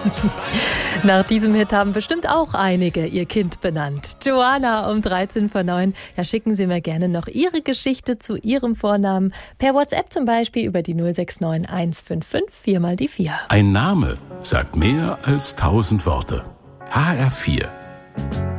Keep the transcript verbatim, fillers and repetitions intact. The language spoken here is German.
Nach diesem Hit haben bestimmt auch einige ihr Kind benannt. Joanna um dreizehn vor neun. Ja, schicken Sie mir gerne noch Ihre Geschichte zu Ihrem Vornamen. Per WhatsApp zum Beispiel über die null sechs neun eins fünf fünf vier mal die vier. Ein Name sagt mehr als tausend Worte. H R vier